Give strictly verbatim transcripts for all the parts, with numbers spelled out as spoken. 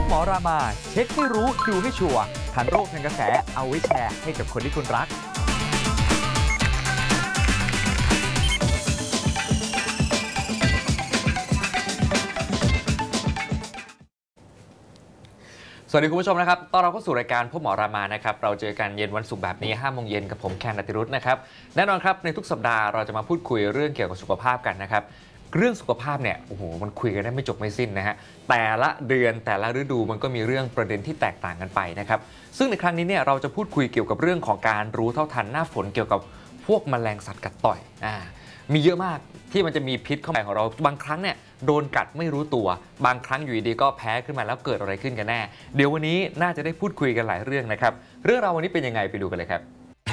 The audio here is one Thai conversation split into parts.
หมอรามาเช็คให้รู้ดูให้ชัวร์ทันโรคทันกระแสเอาไว้แชร์ให้กับคนที่คุณรักสวัสดีคุณผู้ชมนะครับต้อนรับเข้าสู่รายการพบหมอรามานะครับเราเจอกันเย็นวันศุกร์แบบนี้ห้าโมงเย็นกับผมแคนอติรุธนะครับแน่นอนครับในทุกสัปดาห์เราจะมาพูดคุยเรื่องเกี่ยวกับสุขภาพกันนะครับเรื่องสุขภาพเนี่ยโอ้โหมันคุยกันได้ไม่จบไม่สิ้นนะฮะแต่ละเดือนแต่ละฤดูมันก็มีเรื่องประเด็นที่แตกต่างกันไปนะครับซึ่งในครั้งนี้เนี่ยเราจะพูดคุยเกี่ยวกับเรื่องของการรู้เท่าทันหน้าฝนเกี่ยวกับพวกแมลงสัตว์กัดต่อยอ่ามีเยอะมากที่มันจะมีพิษเข้าไปของเราบางครั้งเนี่ยโดนกัดไม่รู้ตัวบางครั้งอยู่ดีก็แพ้ขึ้นมาแล้วเกิดอะไรขึ้นกันแน่เดี๋ยววันนี้น่าจะได้พูดคุยกันหลายเรื่องนะครับเรื่องราววันนี้เป็นยังไงไปดูกันเลยครับ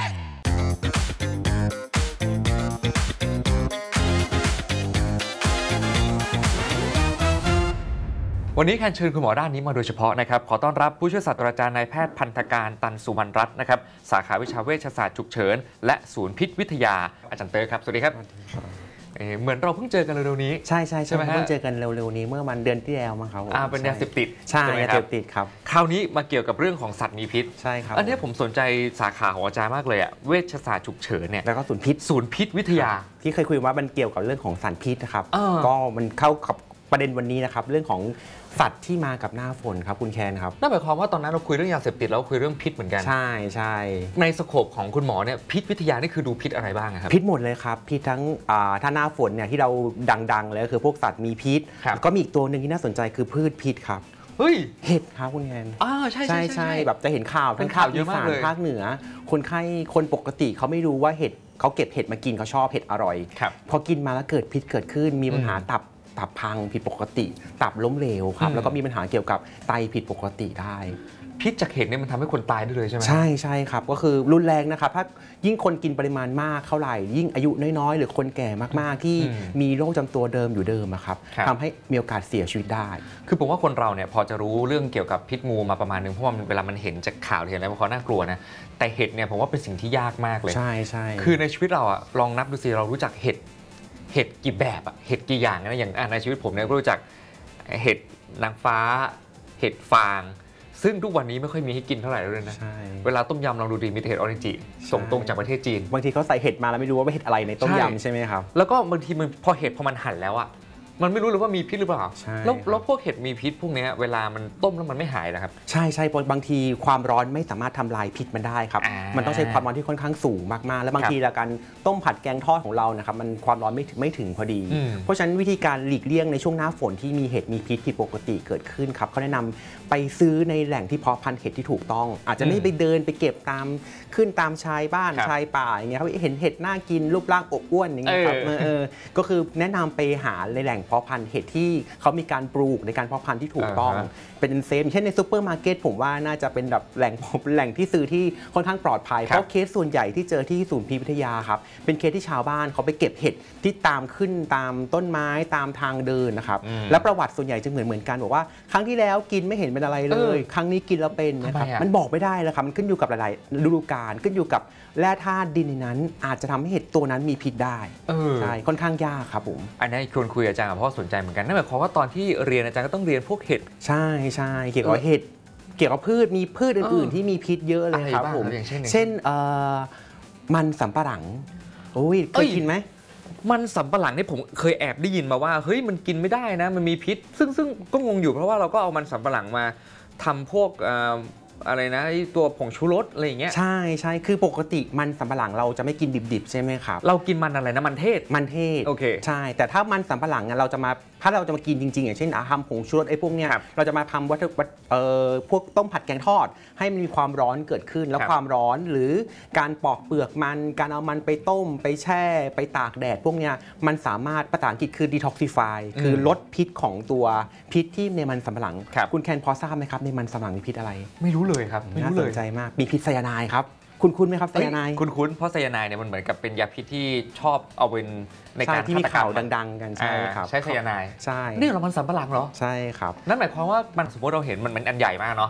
วันนี้แคนเชิญคุณหมอด้านนี้มาโดยเฉพาะนะครับขอต้อนรับผู้ช่วยศาสตราจารย์นายแพทย์พันธการตันสุวรรณรัตน์นะครับสาขาวิชาเวชศาสตร์ฉุกเฉินและศูนย์พิษวิทยาอาจารย์เตอร์ครับสวัสดีครับเหมือนเราเพิ่งเจอกันเร็วๆนี้ใช่ใช่ใช่ไหมเพิ่งเจอกันเร็วๆนี้เมื่อมันเดือนที่แล้วมั้งครับอ่าเป็นยาเสพติดใช่ยาเสพติดครับคราวนี้มาเกี่ยวกับเรื่องของสัตว์มีพิษใช่ครับอันนี้ผมสนใจสาขาของอาจารย์มากเลยอะเวชศาสตร์ฉุกเฉินเนี่ยแล้วก็ศูนย์พิษศูนย์พิษวิทยาที่เคยคุยว่ามันเกี่ยวกับเรื่องของสารพิษนะครับก็มันเข้ากับประเด็นวันนี้นะครับเรื่องของสัตว์ที่มากับหน้าฝนครับคุณแคนครับนั่นหมายความว่าตอนนั้นเราคุยเรื่องยาเสพติดแล้วคุยเรื่องพิษเหมือนกันใช่ใช่ในสโคปของคุณหมอเนี่ยพิษวิทยานี่คือดูพิษอะไรบ้างครับพิษหมดเลยครับพิษทั้งถ้าหน้าฝนเนี่ยที่เราดังๆเลยก็คือพวกสัตว์มีพิษก็มีอีกตัวหนึ่งที่น่าสนใจคือพืชพิษครับเฮ้ยเห็ดครับคุณแคนอ่าใช่ใช่ใช่แบบจะเห็นข่าวทั้งภาคอีสานภาคเหนือคนไข้คนปกติเขาไม่รู้ว่าเห็ดเขาเก็บเห็ดมากินเขาชอบเห็ดอร่อยพอกินมาแล้วเกิดพิษเกิดขึ้นมีปัญหาตับตับพังผิดปกติตับล้มเหลวครับแล้วก็มีปัญหาเกี่ยวกับไตผิดปกติได้พิษจากเห็ดเนี่ยมันทำให้คนตายได้เลยใช่ไหมใช่ใช่ครับก็คือรุนแรงนะครับถ้ายิ่งคนกินปริมาณมากเท่าไหร่ยิ่งอายุน้อยๆหรือคนแก่มากๆที่มีโรคจำตัวเดิมอยู่เดิมครับทำให้มีโอกาสเสียชีวิตได้คือผมว่าคนเราเนี่ยพอจะรู้เรื่องเกี่ยวกับพิษงูมาประมาณนึงเพราะว่าเวลามันเห็นจากข่าวเห็นอะไรมันเขาน่ากลัวนะแต่เห็ดเนี่ยผมว่าเป็นสิ่งที่ยากมากเลยใช่ใช่คือในชีวิตเราอะลองนับดูสิเรารู้จักเห็ดเห็ดกี่แบบอะเห็ดกี่อย่างนะอย่างในชีวิตผมเนี่ยก็รู้จักเห็ดนางฟ้าเห็ดฟางซึ่งทุกวันนี้ไม่ค่อยมีให้กินเท่าไหร่เลยนะเวลาต้มยำลองดูดีมีเห็ดออริจิส่งตรงจากประเทศจีนบางทีเขาใส่เห็ดมาแล้วไม่รู้ว่าเป็นเห็ดอะไรในต้มยำใช่ไหมครับแล้วก็บางทีมันพอเห็ดพอมันหั่นแล้วอะมันไม่รู้เลยว่ามีพิษหรือเปล่าแล้วแล้วพวกเห็ดมีพิษพวกนี้เวลามันต้มแล้วมันไม่หายนะครับใช่ใช่บางทีความร้อนไม่สามารถทำลายพิษมันได้ครับมันต้องใช้ความร้อนที่ค่อนข้างสูงมากๆแล้วบางทีการต้มผัดแกงทอดของเรานะครับมันความร้อนไม่ไม่ถึงพอดีเพราะฉะนั้นวิธีการหลีกเลี่ยงในช่วงหน้าฝนที่มีเห็ดมีพิษผิดปกติเกิดขึ้นครับเขาแนะนำไปซื้อในแหล่งที่เพาะพันธุ์เห็ดที่ถูกต้องอาจจะไม่ไปเดินไปเก็บตามขึ้นตามชายบ้านชายป่าอย่างเงี้ยครับเห็นเห็ดน่ากินรูปร่างอบอ้วนอย่างเงี้ยครับเออก็คือแนะนำไปหาในแหล่งเพาะพันธุ์เห็ดที่เขามีการปลูกในการเพาะพันธุ์ที่ถูกต้องเป็นเซฟเช่นในซูเปอร์มาร์เก็ตผมว่าน่าจะเป็นแบบแหล่งแหล่งที่ซื้อที่ค่อนข้างปลอดภัยเพราะเคสส่วนใหญ่ที่เจอที่ศูนย์พิษวิทยาครับเป็นเคสที่ชาวบ้านเขาไปเก็บเห็ดที่ตามขึ้นตามต้นไม้ตามทางเดินนะครับและประวัติส่วนใหญ่จะเหมือนเหมือนกันบอกว่าครั้งที่แล้วกินไม่เห็นเป็นอะไรเลยครั้งนี้กินแล้วเป็นนะครับมันบอกไม่ได้เลยครับมันขึ้นอยู่กับหลายๆฤดูกาลขึ้นอยู่กับแร่ธาตุดินในนั้นอาจจะทำให้เห็ดตัวนั้นมีพิษได้ใช่ค่อนข้างยากครับผมอันนี้ชวนคุยอาจารย์เพราะสนใจเหมือนกันนั่นหมายความว่าตอนที่เรียนอาจารย์ก็ต้องเรียนพวกเห็ดใช่ใช่เกี่ยวกับเห็ดเกี่ยวกับพืชมีพืชอื่นๆที่มีพิษเยอะเลยครับผมเช่นมันสำปะหลังโอ้ยเคยกินไหมมันสำปะหลังนี่ผมเคยแอบได้ยินมาว่าเฮ้ยมันกินไม่ได้นะมันมีพิษซึ่งซึ่งก็งงอยู่เพราะว่าเราก็เอามันสำปะหลังมาทำพวกอะไรนะตัวผงชูรสอะไรอย่างเงี้ยใช่ใช่คือปกติมันสำปะหลังเราจะไม่กินดิบๆใช่ไหมครับเรากินมันอะไรนะมันเทศมันเทศโอเคใช่แต่ถ้ามันสำปะหลังเราจะมาถ้าเราจะมากินจริงๆอย่างเช่นทำผงชูรสไอ้พวกเนี้ยเราจะมาทำวัตถุเอ่อพวกต้มผัดแกงทอดให้มันมีความร้อนเกิดขึ้นแล้วความร้อนหรือการปอกเปลือกมันการเอามันไปต้มไปแช่ไปตากแดดพวกเนี้ยมันสามารถภาษาอังกฤษคือ detoxify คือลดพิษของตัวพิษที่ในมันสำปะหลังคุณแคนพอทราบไหมครับในมันสำปะหลังมีพิษอะไรไม่รู้เลยครับน่าสนใจมากมีพิษไซยาไนด์ครับคุณคุ้นไหมครับไซยาไนด์คุณคุ้นเพราะไซยาไนด์เนี่ยมันเหมือนกับเป็นยาพิษที่ชอบเอาเป็นในการที่มีข่าวดังๆกันใช่ครับใช้ไซยาไนด์ใช่นี่เรามันสำปะหลังเหรอใช่ครับนั่นหมายความว่ามันสมมติเราเห็นมันมันอันใหญ่มากเนาะ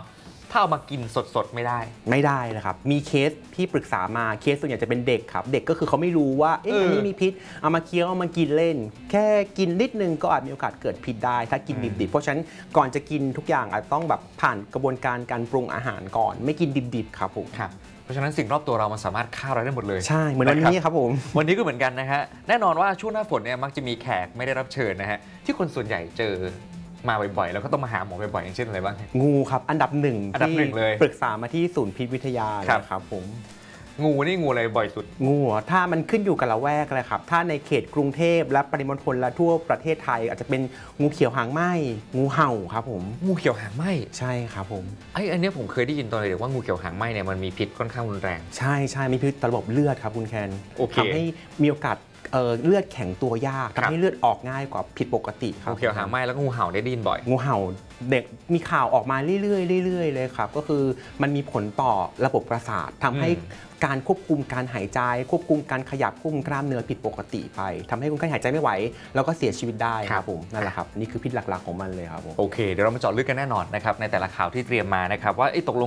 ถ้าเอามากินสดๆไม่ได้ไม่ได้นะครับมีเคสที่ปรึกษามาเคสส่วนใหญ่จะเป็นเด็กครับเด็กก็คือเขาไม่รู้ว่าเอ๊ะอันนี้มีพิษเอามาเคี้ยวเอามากินเล่นแค่กินนิดนึงก็อาจมีโอกาสเกิดพิษได้ถ้ากินดิบๆเพราะฉะนั้นก่อนจะกินทุกอย่างอาจต้องแบบผ่านกระบวนการการปรุงอาหารก่อนไม่กินดิบๆครับผมครับเพราะฉะนั้นสิ่งรอบตัวเรามันสามารถฆ่าเราได้หมดเลยใช่เหมือนวันนี้ครับผมวันนี้ก็เหมือนกันนะฮะแน่นอนว่าช่วงหน้าฝนเนี่ยมักจะมีแขกไม่ได้รับเชิญนะฮะที่คนส่วนใหญ่เจอมาบ่อยๆแล้วก็ต้องมาหาหมอบ่อยๆอย่างเช่นอะไรบ้างงูครับอันดับหนึ่งอันดับหนึ่งเลยปรึกษามาที่ศูนย์พิษวิทยาครับผมงูนี่งูอะไรบ่อยสุดงูถ้ามันขึ้นอยู่กับละแวกเลยครับถ้าในเขตกรุงเทพและปริมณฑลและทั่วประเทศไทยอาจจะเป็นงูเขียวหางไหมงูเห่าครับผมงูเขียวหางไหมใช่ครับผมไอ้อันนี้ผมเคยได้ยินตอนเด็กว่างูเขียวหางไหมเนี่ยมันมีพิษค่อนข้างรุนแรงใช่ใช่มีพิษต่อระบบเลือดครับคุณแคนทำให้มีโอกาสเเลือดแข็งตัวยากทำให้เลือดออกง่ายกว่าผิดปกติครับงูเขียวหางไหมแล้วงูเห่าได้ยินบ่อยงูเห่าเด็กมีข่าวออกมาเรื่อยๆเรื่อยๆเลยครับก็คือมันมีผลต่อระบบประสาททำให้การควบคุมการหายใจควบคุมการขยับควบคุมกล้ามเนื้อผิดปกติไปทำให้คนไข้หายใจไม่ไหวแล้วก็เสียชีวิตได้ครับผมนั่นแหละครับนี่คือพิษหลักๆของมันเลยครับผมโอเคเดี๋ยวเรามาเจาะลึกกันแน่นอนนะครับในแต่ละข่าวที่เตรียมมานะครับว่าตกลง